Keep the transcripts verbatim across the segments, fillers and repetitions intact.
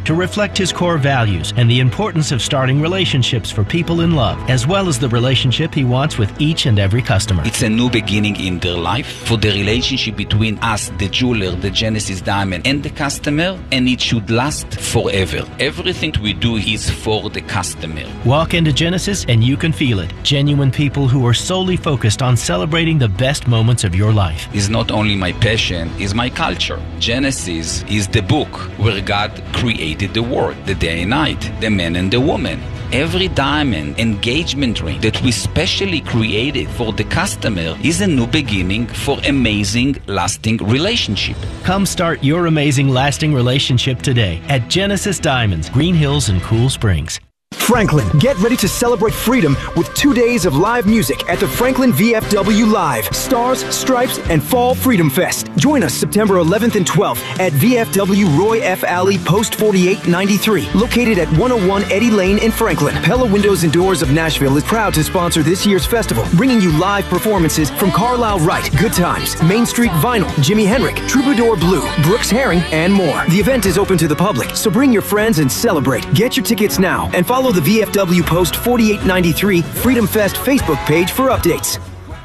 to reflect his core values and the importance of starting relationships for people in love, as well as the relationship he wants with each and every customer. It's a new beginning in their life for the relationship between us, the jeweler, the Genesis Diamond, and the customer, and it should last forever. Everything we do is for the customer. Walk into Genesis and you can feel it. Genuine people who are solely focused on celebrating the best moments of your life. It's not only my passion, it's my culture. Genesis is the book where God created the world, the day and night, the man and the woman. Every diamond engagement ring that we specially created for the customer is a new beginning for amazing, lasting relationship. Come start your amazing, lasting relationship today at Genesis Diamonds, Green Hills and Cool Springs. Franklin, get ready to celebrate freedom with two days of live music at the Franklin V F W Live, Stars, Stripes, and Fall Freedom Fest. Join us September eleventh and twelfth at V F W Roy F. Alley, Post forty-eight ninety-three, located at one oh one Eddy Lane in Franklin. Pella Windows and Doors of Nashville is proud to sponsor this year's festival, bringing you live performances from Carlisle Wright, Good Times, Main Street Vinyl, Jimi Hendrix, Troubadour Blue, Brooks Herring, and more. The event is open to the public, so bring your friends and celebrate. Get your tickets now and follow the V F W Post forty-eight ninety-three Freedom Fest Facebook page for updates.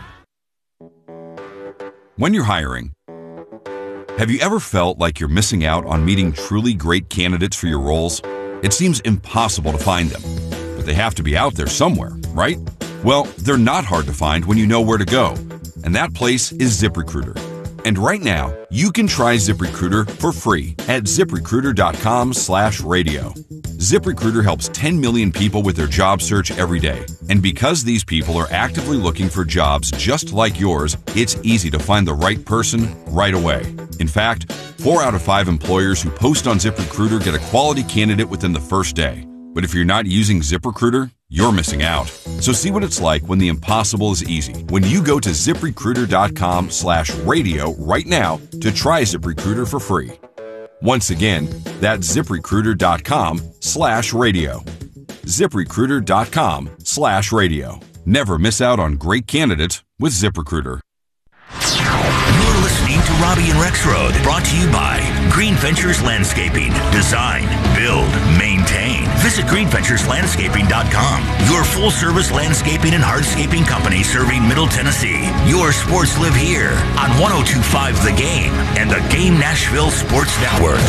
When you're hiring, have you ever felt like you're missing out on meeting truly great candidates for your roles? It seems impossible to find them, but they have to be out there somewhere, right? Well, they're not hard to find when you know where to go, and that place is ZipRecruiter. And right now, you can try ZipRecruiter for free at ZipRecruiter.com slash radio. ZipRecruiter helps ten million people with their job search every day. And because these people are actively looking for jobs just like yours, it's easy to find the right person right away. In fact, four out of five employers who post on ZipRecruiter get a quality candidate within the first day. But if you're not using ZipRecruiter, you're missing out. So see what it's like when the impossible is easy. When you go to ZipRecruiter.com slash radio right now to try ZipRecruiter for free. Once again, that's ZipRecruiter.com slash radio. ZipRecruiter.com slash radio. Never miss out on great candidates with ZipRecruiter. You're listening to Robbie and Rex Road, brought to you by Green Ventures Landscaping. Design, build, maintain. Visit green ventures landscaping dot com. Your full-service landscaping and hardscaping company serving Middle Tennessee. Your sports live here on one oh two point five The Game and the Game Nashville Sports Network.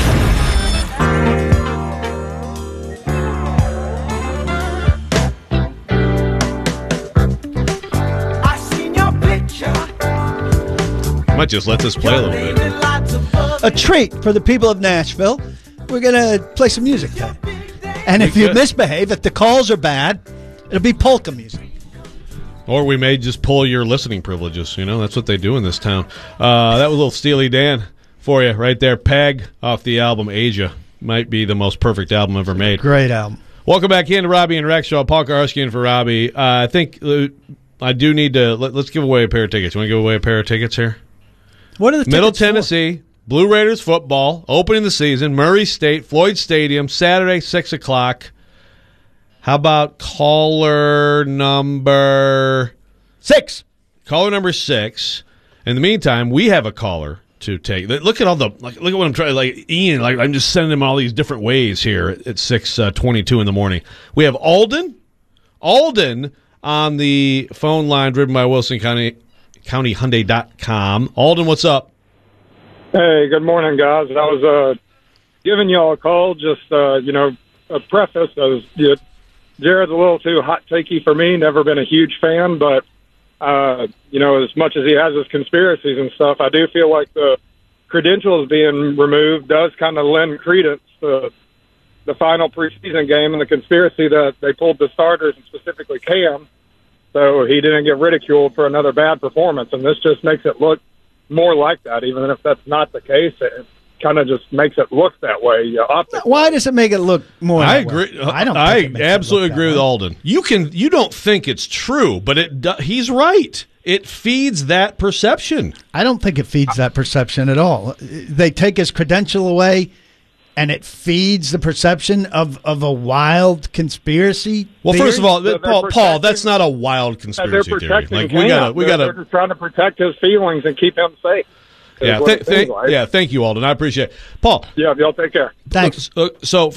Might just let this play a little bit. A treat for the people of Nashville. We're going to play some music today. And if you misbehave, if the calls are bad, it'll be polka music. Or we may just pull your listening privileges. You know, that's what they do in this town. Uh, that was a little Steely Dan for you right there. Peg off the album Asia. Might be the most perfect album ever made. Great album. Welcome back in to Robbie and Rex Show. Paul Karski in for Robbie. Uh, I think uh, I do need to, let, let's give away a pair of tickets. You want to give away a pair of tickets here? What are the Middle tickets Tennessee, for? Blue Raiders football, opening the season, Murray State, Floyd Stadium, Saturday, six o'clock. How about caller number six? Caller number six. In the meantime, we have a caller to take. Look at all the, like, look at what I'm trying, like, Ian, like, I'm just sending him all these different ways here at, at six twenty-two in the morning. We have Alden. Alden on the phone line, driven by Wilson County. county hyundai dot com. Alden, what's up? Hey, good morning, guys. I was uh, giving y'all a call, just, uh, you know, a preface. I was, you know, Jared's a little too hot takey for me, never been a huge fan, but, uh, you know, as much as he has his conspiracies and stuff, I do feel like the credentials being removed does kind of lend credence to the final preseason game and the conspiracy that they pulled the starters, and specifically Cam, so he didn't get ridiculed for another bad performance. And this just makes it look more like that, even if that's not the case. It kind of just makes it look that way. Uh, Why does it make it look more I that agree. way? I don't I think it makes absolutely it look agree that with way. Alden. You can you don't think it's true, but it do, he's right. It feeds that perception. I don't think it feeds that perception at all. They take his credential away, and it feeds the perception of, of a wild conspiracy. Well, theory? first of all, So Paul, Paul, that's not a wild conspiracy theory. Like we got, we got They're just trying to protect his feelings and keep him safe. Yeah, th- th- like. yeah. Thank you, Alden. I appreciate it. Paul. Yeah, y'all take care. Thanks. Uh, so.